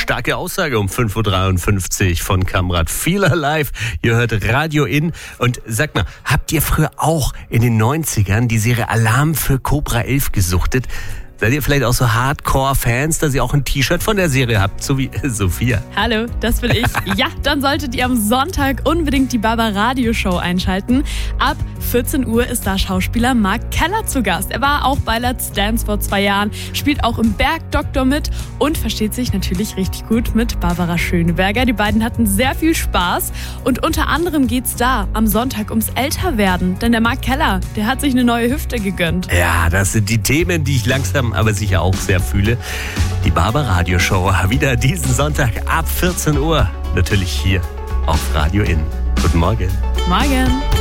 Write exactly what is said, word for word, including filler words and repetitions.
Starke Aussage um fünf Uhr dreiundfünfzig von Kamrat. Feel Alive. Ihr hört Radio In. Und sagt mal, habt ihr früher auch in den neunzigern die Serie Alarm für Cobra elf gesuchtet? Seid ihr vielleicht auch so Hardcore-Fans, dass ihr auch ein T-Shirt von der Serie habt, so wie Sophia? Hallo, das bin ich. Ja, dann solltet ihr am Sonntag unbedingt die Barbaradio-Show einschalten. Ab vierzehn Uhr ist da Schauspieler Mark Keller zu Gast. Er war auch bei Let's Dance vor zwei Jahren, spielt auch im Bergdoktor mit und versteht sich natürlich richtig gut mit Barbara Schöneberger. Die beiden hatten sehr viel Spaß und unter anderem geht's da am Sonntag ums Älterwerden. Denn der Mark Keller, der hat sich eine neue Hüfte gegönnt. Ja, das sind die Themen, die ich langsam aber sicher auch sehr fühle. Die Barbaradio Show wieder diesen Sonntag ab vierzehn Uhr. Natürlich hier auf Radio In. Guten Morgen. Morgen.